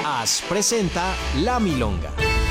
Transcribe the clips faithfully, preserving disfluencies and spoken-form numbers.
As presenta La Milonga.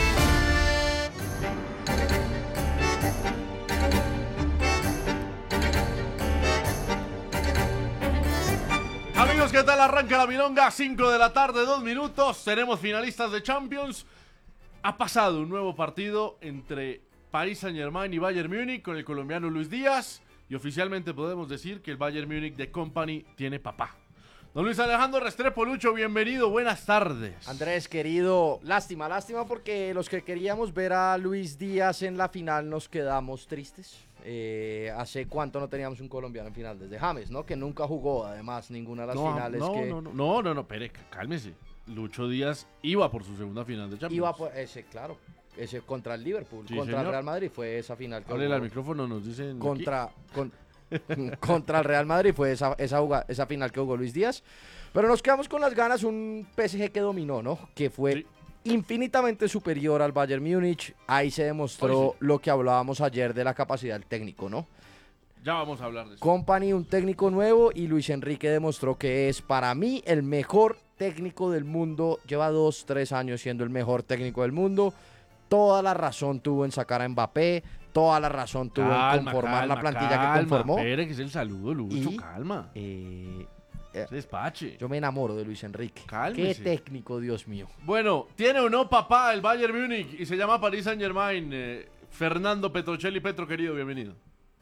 Amigos, ¿qué tal? Arranca La Milonga, cinco de la tarde, dos minutos. Tenemos finalistas de Champions. Ha pasado un nuevo partido entre Paris Saint-Germain y Bayern Múnich con el colombiano Luis Díaz. Y oficialmente podemos decir que el Bayern Múnich de Company tiene papá. Don Luis Alejandro Restrepo, Lucho, bienvenido, buenas tardes. Andrés, querido, lástima, lástima porque los que queríamos ver a Luis Díaz en la final nos quedamos tristes. Eh, ¿Hace cuánto no teníamos un colombiano en final? Desde James, ¿no? Que nunca jugó, además, ninguna de las no, finales no, que... No, no, no, no, no, pere, cálmese. Lucho Díaz iba por su segunda final de Champions. Iba por ese, claro, ese contra el Liverpool, Sí, contra señor. el Real Madrid fue esa final. Que Háblele jugó. al micrófono, nos dicen Contra... Con, contra el Real Madrid fue esa, esa, jugada, esa final que jugó Luis Díaz. Pero nos quedamos con las ganas, un P S G que dominó, ¿no? Que fue Sí. infinitamente superior al Bayern Múnich. Ahí se demostró Hoy sí. lo que hablábamos ayer de la capacidad del técnico, ¿no? Ya vamos a hablar de eso. Company, un técnico nuevo, y Luis Enrique demostró que es para mí el mejor técnico del mundo. Lleva dos, tres años siendo el mejor técnico del mundo. Toda la razón tuvo en sacar a Mbappé, toda la razón tuvo Calma, en conformar calma, la plantilla calma, que conformó. Espere, que es el saludo, Lucho, Y- calma. Eh, eh, Se despache. yo me enamoro de Luis Enrique. Cálmese. Qué técnico, Dios mío. Bueno, tiene o no papá el Bayern Múnich y se llama Paris Saint-Germain. Eh, Fernando Petrocelli, Petro querido, bienvenido.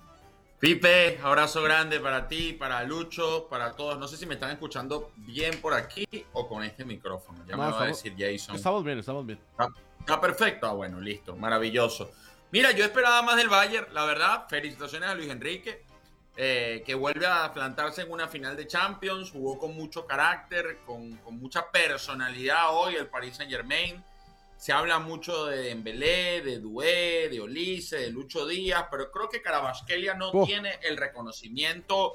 Pipe, abrazo grande para ti, para Lucho, para todos. No sé si me están escuchando bien por aquí o con este micrófono. Ya No, me va a estamos- decir Jason. Estamos bien, estamos bien. ¿Está, está perfecto? Ah, bueno, listo, maravilloso. Mira, yo esperaba más del Bayern, la verdad. Felicitaciones a Luis Enrique, eh, que vuelve a plantarse en una final de Champions. Jugó con mucho carácter, con, con mucha personalidad hoy el Paris Saint-Germain. Se habla mucho de Dembélé, de Doué, de Olise, de Lucho Díaz, pero creo que Kvaratskhelia no Oh. tiene el reconocimiento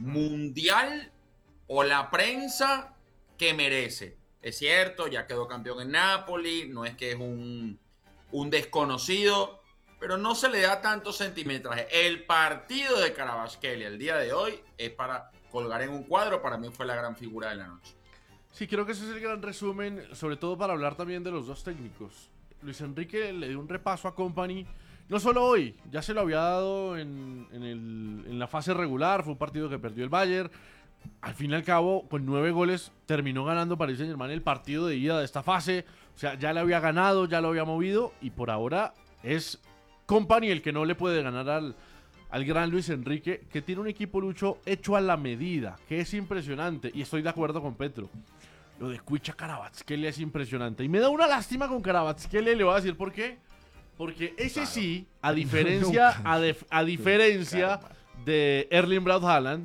mundial o la prensa que merece. Es cierto, ya quedó campeón en Napoli, no es que es un, un desconocido, pero no se le da tanto centimetraje. El partido de Kvaratskhelia el día de hoy es para colgar en un cuadro, para mí fue la gran figura de la noche. Sí, creo que ese es el gran resumen, sobre todo para hablar también de los dos técnicos. Luis Enrique le dio un repaso a Company, no solo hoy, ya se lo había dado en, en, el, en la fase regular, fue un partido que perdió el Bayern. Al fin y al cabo, con nueve goles, terminó ganando Paris Saint-Germain el partido de ida de esta fase. O sea, ya le había ganado, ya lo había movido, y por ahora es Company el que no le puede ganar al, al gran Luis Enrique, que tiene un equipo, Lucho, hecho a la medida, que es impresionante, y estoy de acuerdo con Petro. Lo de Kvicha Kvaratskhelia es impresionante. Y me da una lástima con Kvaratskhelia, y le voy a decir por qué. Porque ese Claro. sí, a diferencia, a, def- a diferencia de Erling Braut Haaland,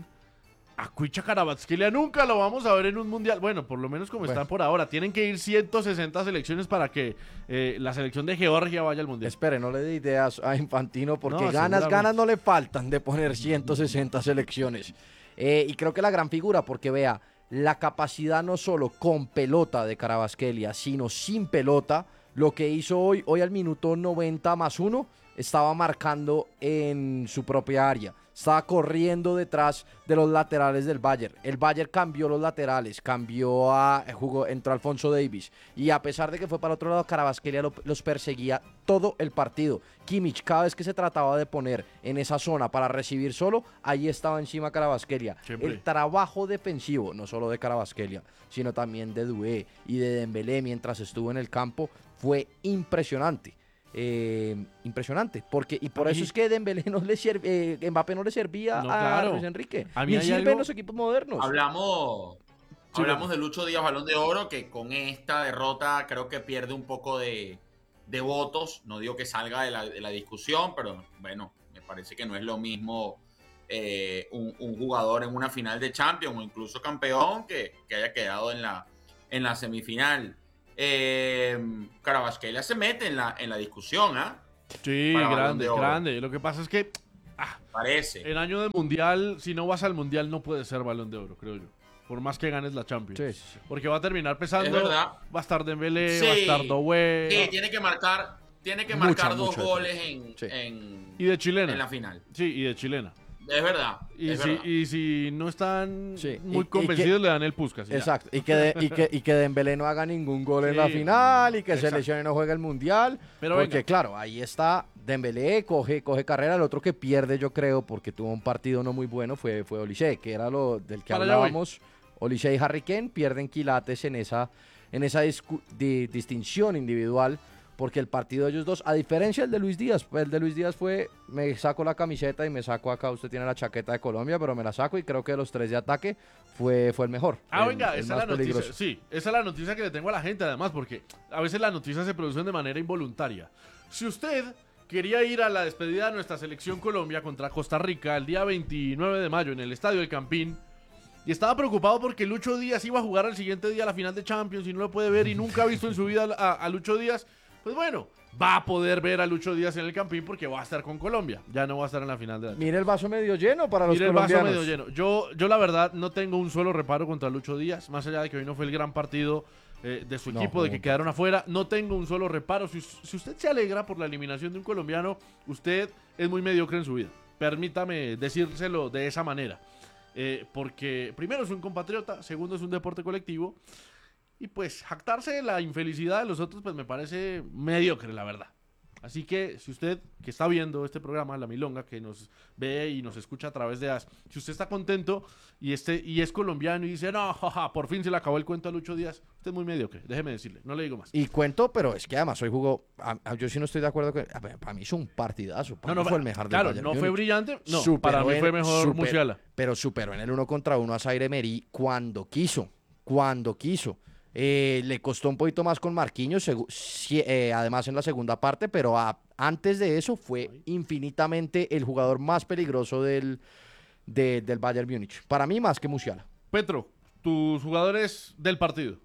a Kvicha Kvaratskhelia nunca lo vamos a ver en un mundial. Bueno, por lo menos como Bueno. están por ahora. Tienen que ir ciento sesenta selecciones para que eh, la selección de Georgia vaya al mundial. Espere, no le dé ideas a Infantino porque No, ganas, seguramente. ganas no le faltan de poner ciento sesenta selecciones. Eh, y creo que la gran figura, porque vea, la capacidad no solo con pelota de Kvaratskhelia, sino sin pelota, lo que hizo hoy, hoy al minuto noventa más uno, estaba marcando en su propia área. Estaba corriendo detrás de los laterales del Bayern. El Bayern cambió los laterales, cambió a jugó, entró Alfonso Davies. Y a pesar de que fue para el otro lado, Kvaratskhelia lo- los perseguía todo el partido. Kimmich, cada vez que se trataba de poner en esa zona para recibir solo, ahí estaba encima Kvaratskhelia. Siempre. El trabajo defensivo, no solo de Kvaratskhelia, sino también de Doué y de Dembélé mientras estuvo en el campo, fue impresionante. Eh, impresionante, porque y por A eso mí- es que Dembélé no le sirve, eh, Mbappé no le servía No, a claro. Luis Enrique, A mí ni hay sirve algo- en los equipos modernos. Hablamos, Sí, hablamos bueno. de Lucho Díaz, Balón de Oro, que con esta derrota creo que pierde un poco de, de votos. No digo que salga de la, de la discusión, pero bueno, me parece que no es lo mismo eh, un, un jugador en una final de Champions o incluso campeón que, que haya quedado en la, en la semifinal. Eh, Kvaratskhelia se mete en la, en la discusión, ¿ah? Sí, para Balón grande, de Oro. grande. Lo que pasa es que ah, Parece. en año de mundial, si no vas al mundial, no puedes ser Balón de Oro, creo yo. Por más que ganes la Champions. Sí, sí, sí. Porque va a terminar pesando. Es verdad. Va a estar Dembélé, Sí. va a estar Doué. Sí, tiene que marcar, tiene que Mucha, marcar dos mucha goles diferencia. en, Sí. en, Y de chilena. en la final. Sí, y de chilena. Es verdad. Y, es si, verdad. y si no están Sí, muy y- y convencidos, que- le dan el Puskás. y ya. Exacto, y que, de- y, que, y que Dembélé no haga ningún gol en Sí, la final y que se exacto. lesione y no juegue el Mundial. Pero porque venga. claro, ahí está Dembélé, coge, coge carrera. El otro que pierde, yo creo, porque tuvo un partido no muy bueno, fue, fue Olise, que era lo del que Para allá voy. hablábamos. Olise y Harry Kane pierden quilates en esa, en esa discu- di- distinción individual. Porque el partido de ellos dos, a diferencia del de Luis Díaz, pues el de Luis Díaz fue, me saco la camiseta y me saco acá, usted tiene la chaqueta de Colombia, pero me la saco y creo que de los tres de ataque fue, fue el mejor. Ah, el- venga, el esa es más la noticia. peligroso. Sí, esa es la noticia que le tengo a la gente, además, porque a veces las noticias se producen de manera involuntaria. Si usted quería ir a la despedida de nuestra selección Colombia contra Costa Rica el día veintinueve de mayo en el Estadio del Campín y estaba preocupado porque Lucho Díaz iba a jugar al siguiente día la final de Champions y no lo puede ver y nunca ha visto en su vida a, a Lucho Díaz, pues bueno, va a poder ver a Lucho Díaz en el Campín porque va a estar con Colombia. Ya no va a estar en la final de la Mire el vaso medio lleno para los Mire el vaso colombianos. medio lleno. Yo, yo la verdad no tengo un solo reparo contra Lucho Díaz, más allá de que hoy no fue el gran partido eh, de su No, equipo, de jugó que un quedaron afuera. No tengo un solo reparo. Si, si usted se alegra por la eliminación de un colombiano, usted es muy mediocre en su vida. Permítame decírselo de esa manera. Eh, porque primero es un compatriota, segundo es un deporte colectivo. Y pues jactarse de la infelicidad de los otros, pues me parece mediocre, la verdad. Así que si usted que está viendo este programa, La Milonga, que nos ve y nos escucha a través de A S, si usted está contento y, este, y es colombiano y dice, no, jaja, por fin se le acabó el cuento a Lucho Díaz, usted es muy mediocre, déjeme decirle, no le digo más. Y cuento, pero es que además hoy jugó. a- a- yo sí no estoy de acuerdo con. a ver, Para mí hizo un partidazo. Para No, mí no, fue el mejor claro, del Bayern no fue Múnich. brillante, no, Superó para mí en- fue mejor super- Musiala. Pero superó en el uno contra uno a Zaire Emery cuando quiso. Cuando quiso. Eh, le costó un poquito más con Marquinhos, segu- si- eh, además en la segunda parte, pero a- antes de eso fue infinitamente el jugador más peligroso del, de- del Bayern Múnich. Para mí, más que Musiala. Petro, tus jugadores del partido.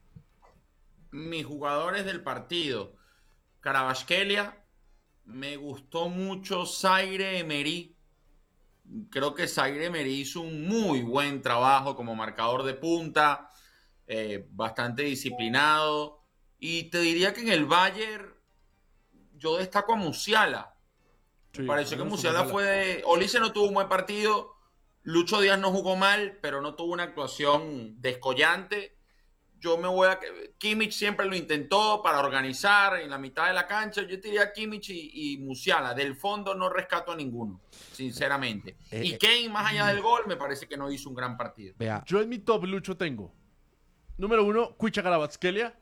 Mis jugadores del partido. Kvaratskhelia. Me gustó mucho Zaire Emery. Creo que Zaire Emery hizo un muy buen trabajo como marcador de punta. Eh, bastante disciplinado. Y te diría que en el Bayern yo destaco a Musiala. Sí, Me pareció que menos Musiala fue de... Olise no tuvo un buen partido. Lucho Díaz no jugó mal, pero no tuvo una actuación descollante. Yo me voy a... Kimmich siempre lo intentó para organizar en la mitad de la cancha. Yo te diría Kimmich y, y Musiala. Del fondo no rescato a ninguno, sinceramente. Eh, y eh, Kane, más allá del gol, me parece que no hizo un gran partido. Vea, Yo en mi top Lucho tengo, número uno, Kwicha Kvaratskhelia.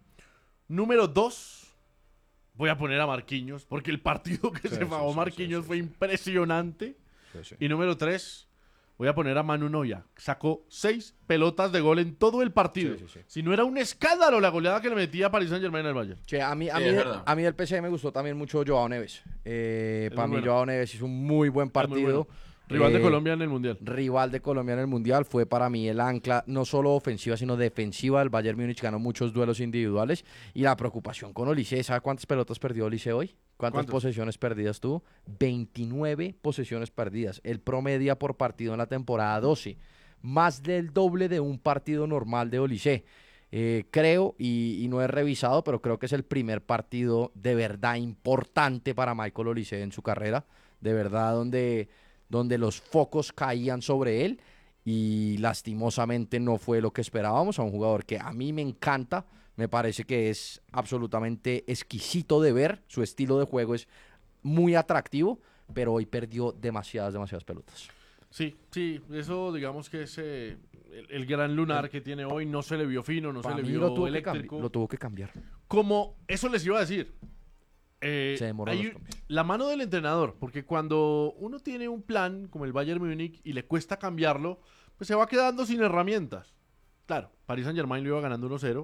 Número dos, voy a poner a Marquinhos, porque el partido que Sí, se sí, pagó sí, Marquinhos sí, sí, fue sí. impresionante. Y número tres, voy a poner a Manu Neuer. Sacó seis pelotas de gol en todo el partido. Sí, sí, sí. Si no era un escándalo la goleada que le metía a Paris Saint-Germain al Bayern. che, a mí, a, Sí, mí, es de- verdad. a mí del P S G me gustó también mucho Joao Neves. Eh, Es para muy mí bueno. Joao Neves hizo un muy buen Es muy partido. bueno. Rival de Eh, Colombia en el Mundial. Rival de Colombia en el Mundial, fue para mí el ancla, no solo ofensiva, sino defensiva del Bayern Múnich. Ganó muchos duelos individuales. Y la preocupación con Olise, ¿sabe cuántas pelotas perdió Olise hoy? ¿Cuántas ¿Cuántas? posesiones perdidas tuvo? veintinueve posesiones perdidas. El promedia por partido en la temporada doce. Más del doble de un partido normal de Olise. Eh, creo, y, y no he revisado, pero creo que es el primer partido de verdad importante para Michael Olise en su carrera. De verdad, donde, donde los focos caían sobre él. Y lastimosamente no fue lo que esperábamos a un jugador que a mí me encanta. Me parece que es absolutamente exquisito de ver. Su estilo de juego es muy atractivo, pero hoy perdió demasiadas, demasiadas pelotas. Sí, sí, eso digamos que es eh, el, el gran lunar que tiene hoy. No se le vio fino, no Para se le mí vio lo tuvo, que eléctrico. cambi- lo tuvo que cambiar. Como eso les iba a decir. eh, Se demoró hay los cambios. la mano del entrenador, porque cuando uno tiene un plan como el Bayern Múnich y le cuesta cambiarlo, pues se va quedando sin herramientas. Claro, Paris Saint-Germain lo iba ganando uno cero,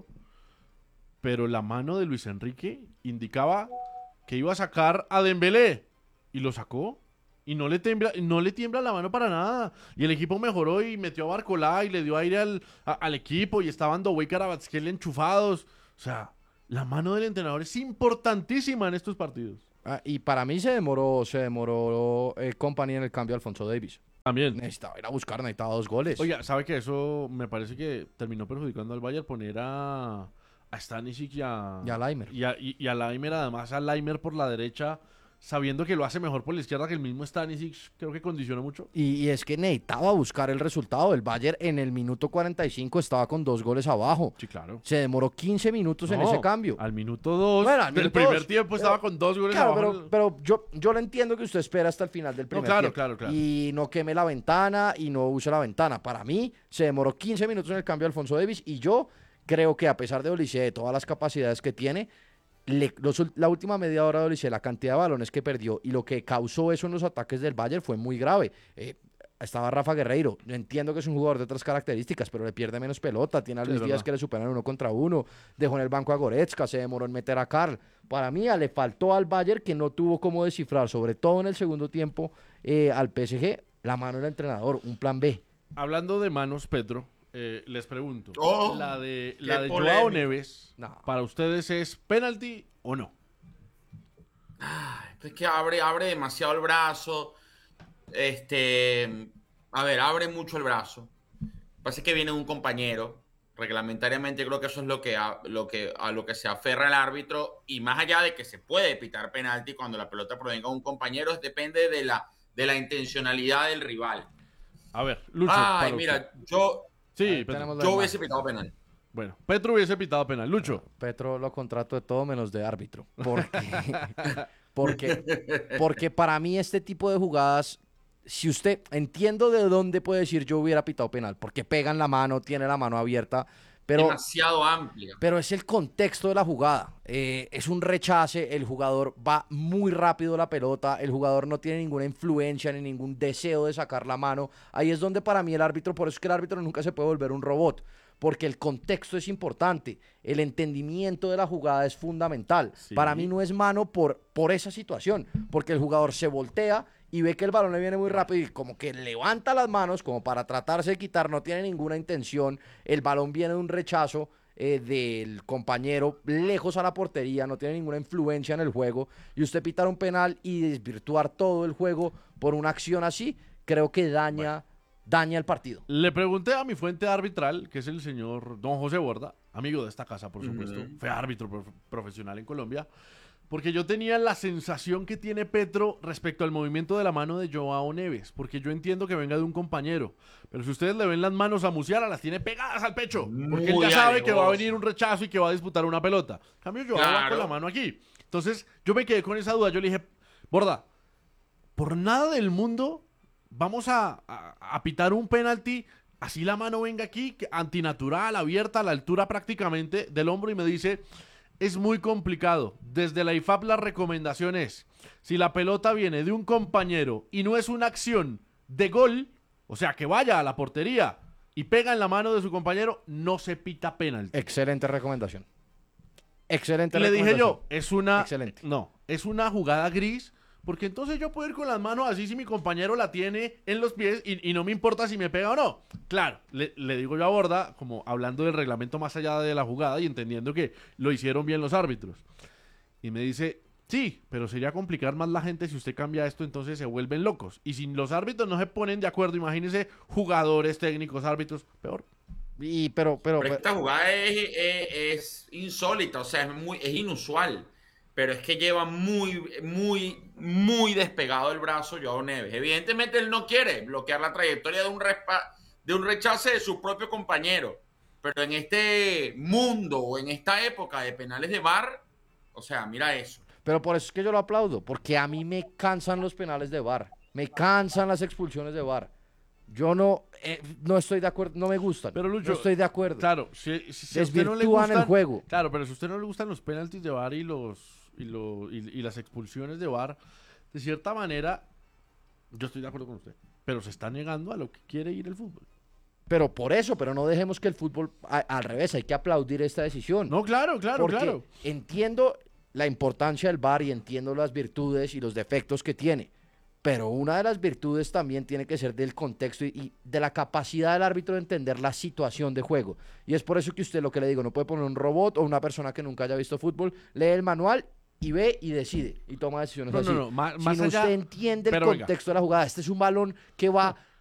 pero la mano de Luis Enrique indicaba que iba a sacar a Dembélé y lo sacó. Y no le, tiembla, no le tiembla la mano para nada. Y el equipo mejoró y metió a Barcolá y le dio aire al, a- al equipo. Y estaban Doué y Kvaratskhelia enchufados. O sea, la mano del entrenador es importantísima en estos partidos. Ah, y para mí se demoró, se demoró eh, Company en el cambio de Alfonso Davies. También. Necesitaba ir a buscar, necesitaba dos goles. Oiga, ¿sabe que eso me parece que terminó perjudicando al Bayern poner a, a Stanisic y a, Y a Laimer. Y a, y- y a Laimer, además a Laimer por la derecha, sabiendo que lo hace mejor por la izquierda que el mismo Stanisic, creo que condicionó mucho. Y, y es que necesitaba buscar el resultado. El Bayern en el minuto cuarenta y cinco estaba con dos goles abajo. Sí, claro. Se demoró quince minutos en No, ese cambio. Al minuto dos Bueno, al del minuto primer dos, tiempo pero- estaba con dos goles Claro, abajo. pero, pero yo, yo le entiendo que usted espera hasta el final del primer claro, tiempo. claro, claro. Y no queme la ventana y no use la ventana. Para mí, se demoró quince minutos en el cambio de Alfonso Davies y yo creo que a pesar de Olise, de todas las capacidades que tiene, le- los ul- la última media hora de Olise, la cantidad de balones que perdió y lo que causó eso en los ataques del Bayern fue muy grave. Eh, estaba Rafa Guerreiro, yo entiendo que es un jugador de otras características, pero le pierde menos pelota, tiene a Sí, Luis es Díaz verdad. que le superan uno contra uno, dejó en el banco a Goretzka, se demoró en meter a Karl. Para mí le faltó al Bayern, que no tuvo cómo descifrar, sobre todo en el segundo tiempo, eh, al P S G, la mano del entrenador, un plan B. Hablando de manos, Pedro, eh, les pregunto. Oh, la de, qué la de Joao polémico. Neves, No. ¿para ustedes es penalti o no? Es que abre, abre demasiado el brazo. Este, a ver, abre mucho el brazo. Pasa que viene un compañero. Reglamentariamente creo que eso es lo que a, lo que, a lo que se aferra el árbitro. Y más allá de que se puede pitar penalti cuando la pelota provenga de un compañero, es- depende de la, de la intencionalidad del rival. A ver, Lucho. Ay, para mira, usted. yo, Sí, Ahí Petro. tenemos la yo imagen. hubiese pitado penal. Bueno, Petro hubiese pitado penal. Lucho. Petro lo contrato de todo menos de árbitro. Porque, porque, porque para mí este tipo de jugadas, si usted, entiendo de dónde puede decir yo hubiera pitado penal, porque pegan la mano, tiene la mano abierta, pero, Demasiado amplia. pero es el contexto de la jugada. Eh, es un rechace, el jugador va muy rápido la pelota, el jugador no tiene ninguna influencia ni ningún deseo de sacar la mano. Ahí es donde para mí el árbitro, por eso es que el árbitro nunca se puede volver un robot. Porque el contexto es importante, el entendimiento de la jugada es fundamental. Sí. Para mí no es mano por, por esa situación, porque el jugador se voltea y ve que el balón le viene muy rápido y como que levanta las manos como para tratarse de quitar, no tiene ninguna intención, el balón viene de un rechazo eh, del compañero lejos a la portería, no tiene ninguna influencia en el juego, y usted pitar un penal y desvirtuar todo el juego por una acción así, creo que daña... daña el partido. Le pregunté a mi fuente arbitral, que es el señor Don José Borda, amigo de esta casa, por supuesto. Ujú. Fue árbitro prof- profesional en Colombia. Porque yo tenía la sensación que tiene Petro respecto al movimiento de la mano de Joao Neves. Porque yo entiendo que venga de un compañero. Pero si ustedes le ven las manos a Musiala, las tiene pegadas al pecho. Porque él Muy ya sabe que va a alevoso. venir un rechazo y que va a disputar una pelota. En cambio, Joao va Claro. con la mano aquí. Entonces, yo me quedé con esa duda. Yo le dije, Borda, por nada del mundo vamos a, a- a pitar un penalti, así la mano venga aquí, que- antinatural, abierta a la altura prácticamente del hombro, y me dice, es muy complicado. Desde la I F A B la recomendación es, si la pelota viene de un compañero y no es una acción de gol, o sea, que vaya a la portería y pega en la mano de su compañero, no se pita penalti. Excelente recomendación. Excelente Le dije recomendación. yo, es una... Excelente. No, es una jugada gris, porque entonces yo puedo ir con las manos así si mi compañero la tiene en los pies y, y no me importa si me pega o no. Claro, le, le digo yo a Borda, como hablando del reglamento más allá de la jugada y entendiendo que lo hicieron bien los árbitros. Y me dice, sí, pero sería complicar más la gente si usted cambia esto, entonces se vuelven locos. Y si los árbitros no se ponen de acuerdo, imagínense jugadores, técnicos, árbitros, peor. Y, pero, pero, Pero pero- esta jugada es, es- es insólita, o sea, es, muy, es inusual. Pero es que lleva muy, muy, muy despegado el brazo Joao Neves. Evidentemente él no quiere bloquear la trayectoria de un, respa- de un rechace de su propio compañero. Pero en este mundo o en esta época de penales de V A R, o sea, mira eso. pero por eso es que yo lo aplaudo, porque a mí me cansan los penales de V A R, me cansan las expulsiones de V A R. Yo no, eh, no estoy de acuerdo, no me gustan. Pero, Lucho, no estoy de acuerdo. Claro, si, si- si a usted no le Desvirtúan el gustan, juego. Claro, pero si a usted no le gustan los penaltis de V A R y los y, lo- y, y las expulsiones de V A R, de cierta manera, yo estoy de acuerdo con usted. Pero se está negando a lo que quiere ir el fútbol. Pero por eso, pero no dejemos que el fútbol, a- al revés, hay que aplaudir esta decisión. No, claro, claro, porque claro. entiendo la importancia del V A R y entiendo las virtudes y los defectos que tiene. Pero una de las virtudes también tiene que ser del contexto y, y de la capacidad del árbitro de entender la situación de juego. Y es por eso que usted, lo que le digo, no puede poner un robot o una persona que nunca haya visto fútbol, lee el manual y ve y decide y toma decisiones No, así. no, no, ma- Si más no allá- usted entiende el pero venga. contexto de la jugada, este es un balón que va